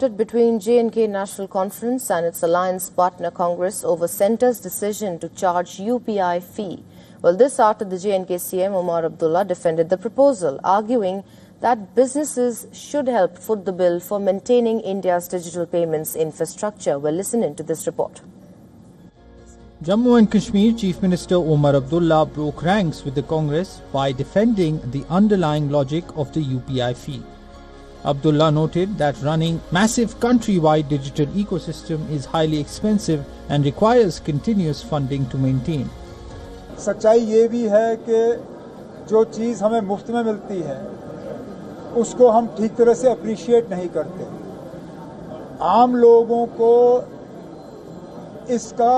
erupted between J&K National Conference and its alliance partner Congress over centre's decision to charge UPI fee. Well, this after the J&K CM Omar Abdullah defended the proposal, arguing that businesses should help foot the bill for maintaining India's digital payments infrastructure. Well, listen into this report. Jammu and Kashmir Chief Minister Omar Abdullah broke ranks with the Congress by defending the underlying logic of the UPI fee. Abdullah noted that running massive countrywide digital ecosystem is highly expensive and requires continuous funding to maintain. सच्चाई ये भी है कि जो चीज़ हमें मुफ्त में मिलती है उसको हम ठीक तरह से अप्रिशिएट नहीं करते। आम लोगों को इसका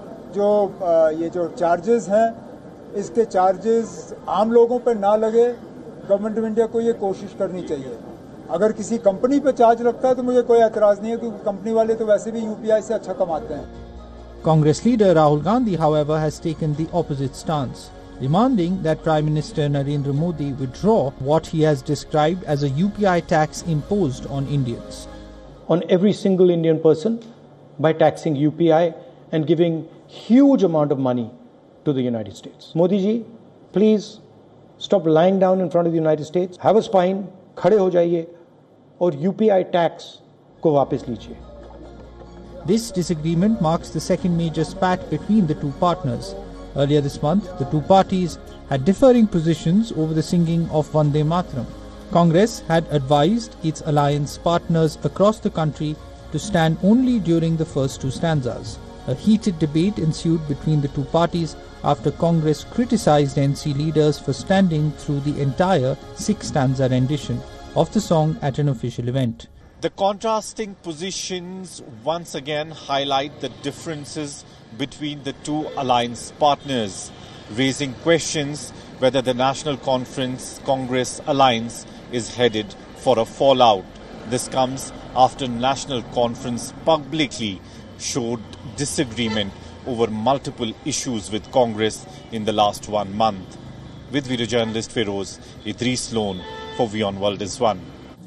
ये जो चार्जेस हैं इसके चार्जेस आम लोगों पर ना लगे, गवर्नमेंट ऑफ इंडिया को ये कोशिश करनी चाहिए। अगर किसी कंपनी पे चार्ज लगता है तो मुझे कोई एतराज नहीं है, क्योंकि कंपनी वाले तो वैसे भी यूपीआई से अच्छा कमाते हैं। Congress leader Rahul Gandhi, however, has taken the opposite stance, demanding that Prime Minister Narendra Modi withdraw what he has described as a UPI tax imposed on Indians. On every single Indian person by taxing UPI and giving huge amount of money to the United States. Modi ji, please stop lying down in front of the United States. Have a spine, खड़े हो जाइए और UPI tax को वापस लीजिए. This disagreement marks the second major spat between the two partners. Earlier this month, the two parties had differing positions over the singing of Vande Mataram. Congress had advised its alliance partners across the country to stand only during the first two stanzas. A heated debate ensued between the two parties after Congress criticized NC leaders for standing through the entire six-stanza rendition of the song at an official event. The contrasting positions once again highlight the differences between the two alliance partners, raising questions whether the National Congress alliance is headed for a fallout. This comes after National Conference publicly showed disagreement over multiple issues with Congress in the last 1 month. With video journalist Feroz, Idris Lone for WION World is One.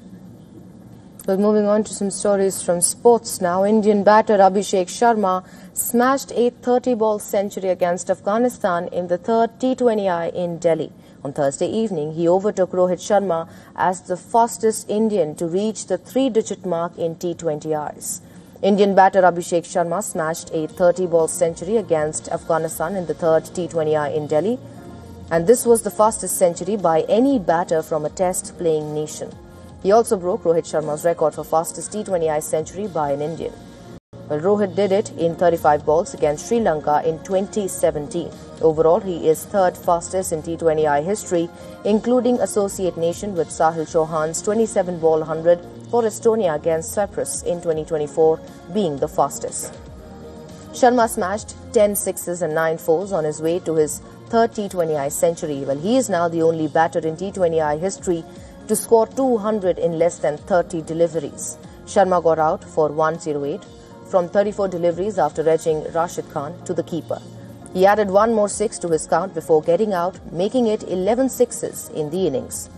Well, moving on to some stories from sports now. Indian batter Abhishek Sharma smashed a 30-ball century against Afghanistan in the third T20I in Delhi. On Thursday evening, he overtook Rohit Sharma as the fastest Indian to reach the 3-digit mark in T20Is. Indian batter Abhishek Sharma smashed a 30-ball century against Afghanistan in the third T20I in Delhi. And this was the fastest century by any batter from a test-playing nation. He also broke Rohit Sharma's record for fastest T20I century by an Indian. Well, Rohit did it in 35 balls against Sri Lanka in 2017. Overall, he is third fastest in T20I history, including associate nation with Sahil Chauhan's 27-ball 100 for Estonia against Cyprus in 2024, being the fastest. Sharma smashed 10 sixes and 9 fours on his way to his third T20I century. Well, he is now the only batter in T20I history to score 200 in less than 30 deliveries. Sharma got out for 108 from 34 deliveries after edging Rashid Khan to the keeper. He added one more six to his count before getting out, making it 11 sixes in the innings.